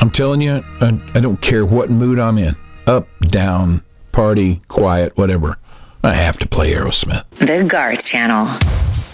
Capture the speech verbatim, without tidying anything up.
I'm telling you, I, I don't care what mood I'm in. Up, down, party, quiet, whatever. I have to play Aerosmith. The Garth Channel.